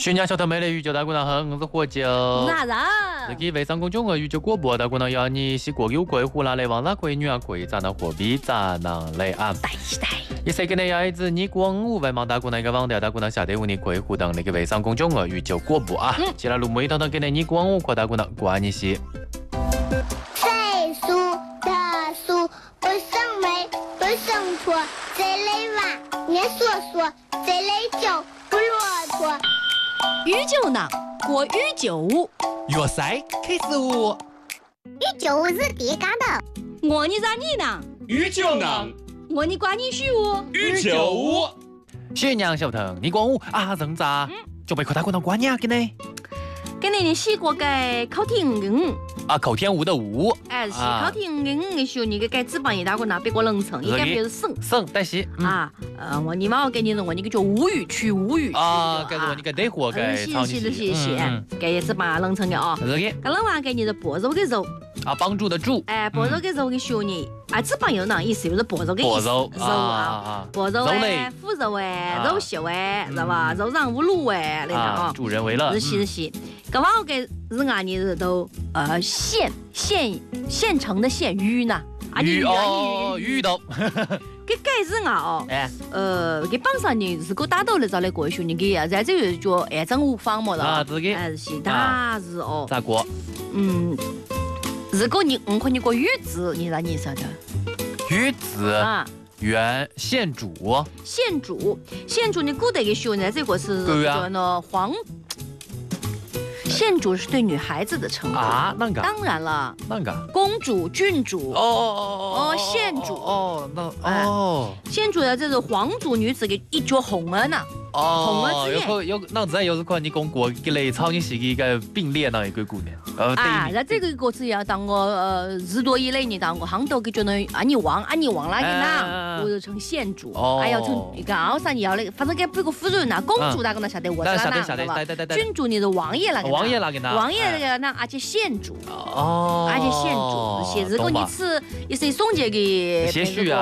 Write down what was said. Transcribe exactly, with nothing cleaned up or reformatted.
徐娘小头妹的宇宙大姑娘好，我是火酒。 啥子？ 自己微商公众号宇宙广播大姑娘要你是国有贵湖哪里王哪贵女啊贵咋那货币咋那来啊？ 带起带。 一些给你要一支你光五为忙大姑娘一个网调大姑娘下得屋你贵湖等那个微商公众号宇宙广播啊。嗯。接下来录每一套套给你你光五扩大姑娘关你些。 岁数的数不生美不生错，这类娃年说说，这类酒不骆驼。 御酒呢，过御酒舞。 粤赛开始舞。 御酒舞是第嘎的。 我你咋你呢？ 御酒呢？ 我你关你许舞。 御酒舞。 徐娘小头，你光舞啊人咋？准备扩大姑娘关你啊给你。 给你的洗过给考听音。 啊，口天舞的舞， 哎，是考听音的时候，你给改纸板一打过拿别个能成，应该别是省省，但是啊，呃，我你妈我给你的我你个叫无语区无语区啊，该是我你个得货该操你是是是，给纸板能成的啊， 是的， 刚刚话给你的薄肉给肉啊，帮助的助， 哎，薄肉给肉的时候呢，啊，纸板有那意思，就是薄肉的意思，肉啊，薄肉哎，腐肉哎，肉秀哎，知道吧？肉肠无卤哎，那个啊， 助人为乐， 是是是。刚刚我给日啊，你都呃现现现成的现鱼呢，啊你鱼哦鱼豆， 给改日啊哦，哎呃给榜上呢是给打到了找来过去，你给在这个叫按正无方嘛的啊，自己哎是打日哦， 咋过？ 嗯，如果你我看你个鱼字，你让你晓得？ 鱼字啊。原现煮， 现煮，现煮，你古代的时候呢，这个是叫呢黄。县主是对女孩子的称呼啊，那个当然了， 那个公主、郡主， 哦哦哦，县主， 哦，那哦， 县主的这是皇族女子给一脚红了呢，红了之有有那子有时看你讲过给你操你是一个并列那一个姑娘， 呃，啊，那这个歌词要当我呃日多以内你当我杭州给叫那啊你忘啊你忘了给那，我就成县主，还要成一个奥上要的，反正给别个夫人呐，公主那个那晓得我知道那，郡主你是王爷那个。 王爷那个呢？ 王爷那个呢？而且县主哦， 而且县主，是如果你吃一些送这个些许啊。